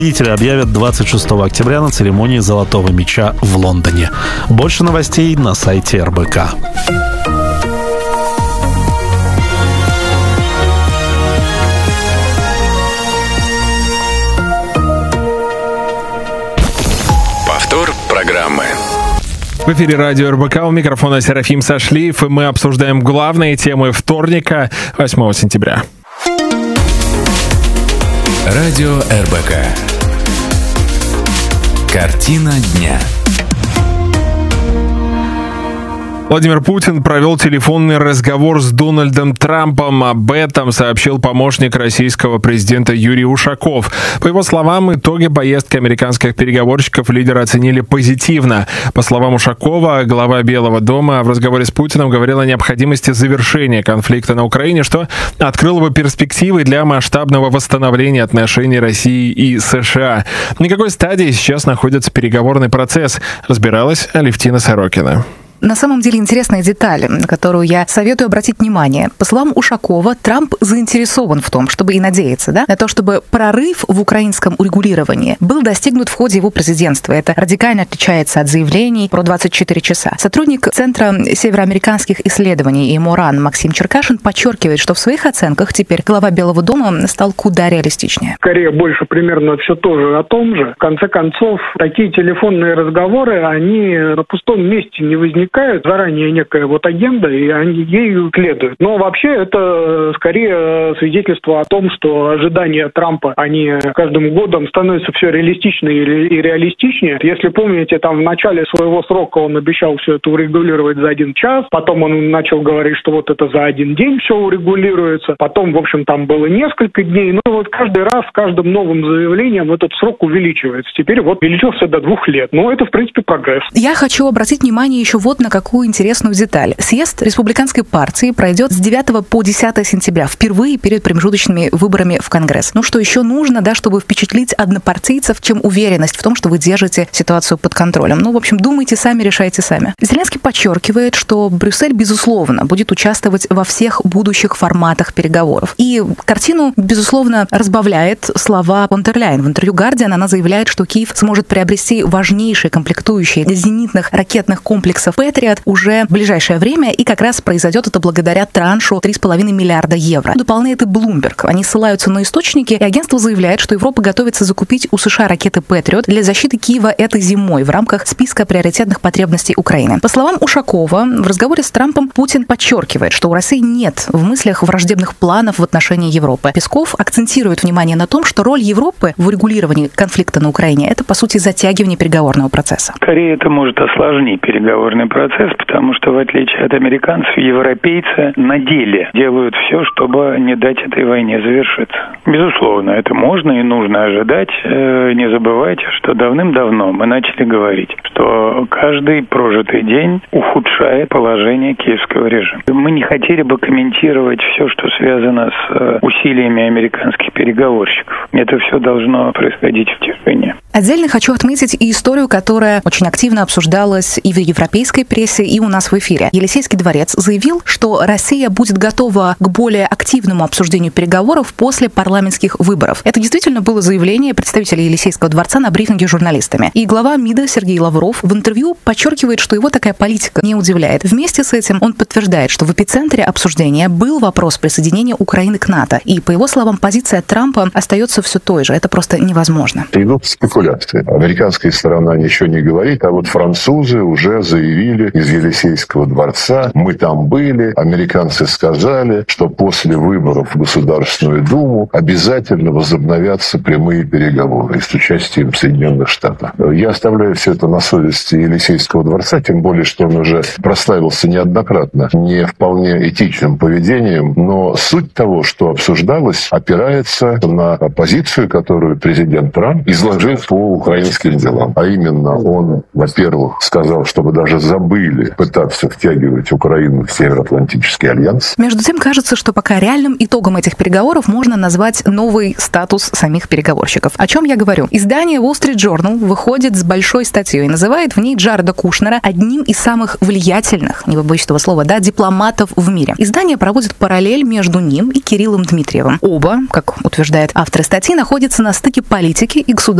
Победителя объявят 26 октября на церемонии «Золотого мяча» в Лондоне. Больше новостей на сайте РБК. Повтор программы. В эфире радио РБК, у микрофона Серафим Сашлиев, и мы обсуждаем главные темы вторника, 8 сентября. Радио РБК. Картина дня. Владимир Путин провел телефонный разговор с Дональдом Трампом. Об этом сообщил помощник российского президента Юрий Ушаков. По его словам, итоги поездки американских переговорщиков лидеры оценили позитивно. По словам Ушакова, глава Белого дома в разговоре с Путиным говорил о необходимости завершения конфликта на Украине, что открыло бы перспективы для масштабного восстановления отношений России и США. На какой стадии сейчас находится переговорный процесс, разбиралась Алевтина Сорокина. На самом деле интересная деталь, на которую я советую обратить внимание. По словам Ушакова, Трамп заинтересован в том, чтобы и надеется, на то, чтобы прорыв в украинском урегулировании был достигнут в ходе его президентства. Это радикально отличается от заявлений про 24 часа. Сотрудник Центра североамериканских исследований МОРАН Максим Черкашин подчеркивает, что в своих оценках теперь глава Белого дома стал куда реалистичнее. Скорее, больше примерно все тоже о том же. В конце концов, такие телефонные разговоры, они на пустом месте не возникают. Заранее некая агенда, и они ею следуют. Но вообще это скорее свидетельство о том, что ожидания Трампа, они каждым годом становятся все реалистичнее и реалистичнее. Если помните, там в начале своего срока он обещал все это урегулировать за 1 час, потом он начал говорить, что это за 1 день все урегулируется, потом, в общем, там было несколько дней, но каждый раз, с каждым новым заявлением этот срок увеличивается. Теперь увеличился до 2 лет. Но это, в принципе, прогресс. Я хочу обратить внимание еще на какую интересную деталь. Съезд республиканской партии пройдет с 9 по 10 сентября, впервые перед промежуточными выборами в Конгресс. Что еще нужно, чтобы впечатлить однопартийцев, чем уверенность в том, что вы держите ситуацию под контролем. В общем, думайте сами, решайте сами. Зеленский подчеркивает, что Брюссель, безусловно, будет участвовать во всех будущих форматах переговоров. И картину, безусловно, разбавляет слова фон дер Ляйен. В интервью «Гардиан» она заявляет, что Киев сможет приобрести важнейшие комплектующие для зенитных ракетных комплексов «Патриот» уже в ближайшее время, и как раз произойдет это благодаря траншу 3,5 миллиарда евро. Дополняет и Bloomberg. Они ссылаются на источники, и агентство заявляет, что Европа готовится закупить у США ракеты «Патриот» для защиты Киева этой зимой в рамках списка приоритетных потребностей Украины. По словам Ушакова, в разговоре с Трампом Путин подчеркивает, что у России нет в мыслях враждебных планов в отношении Европы. Песков акцентирует внимание на том, что роль Европы в урегулировании конфликта на Украине – это, по сути, затягивание переговорного процесса. Скорее, это может осложнить переговорный процесс, потому что, в отличие от американцев, европейцы на деле делают все, чтобы не дать этой войне завершиться. Безусловно, это можно и нужно ожидать. Не забывайте, что давным-давно мы начали говорить, что каждый прожитый день ухудшает положение киевского режима. Мы не хотели бы комментировать все, что связано с усилиями американских переговорщиков. Это все должно происходить в тишине. Отдельно хочу отметить и историю, которая очень активно обсуждалась и в европейской прессе, и у нас в эфире. Елисейский дворец заявил, что Россия будет готова к более активному обсуждению переговоров после парламентских выборов. Это действительно было заявление представителя Елисейского дворца на брифинге с журналистами. И глава МИДа Сергей Лавров в интервью подчеркивает, что его такая политика не удивляет. Вместе с этим он подтверждает, что в эпицентре обсуждения был вопрос присоединения Украины к НАТО. И, по его словам, позиция Трампа остается все той же. Это просто невозможно. Идут спекуляции. Американская сторона ничего не говорит, а французы уже заявили из Елисейского дворца: мы там были, американцы сказали, что после выборов в Государственную Думу обязательно возобновятся прямые переговоры с участием Соединенных Штатов. Я оставляю все это на совести Елисейского дворца, тем более, что он уже прославился неоднократно не вполне этичным поведением, но суть того, что обсуждалось, опирается на позицию, которую президент Трамп изложил в по украинским делам. А именно, он, во-первых, сказал, чтобы даже забыли пытаться втягивать Украину в Североатлантический альянс. Между тем, кажется, что пока реальным итогом этих переговоров можно назвать новый статус самих переговорщиков. О чем я говорю? Издание Wall Street Journal выходит с большой статьей и называет в ней Джареда Кушнера одним из самых влиятельных, не побоюсь этого слова, дипломатов в мире. Издание проводит параллель между ним и Кириллом Дмитриевым. Оба, как утверждает автор статьи, находятся на стыке политики и государства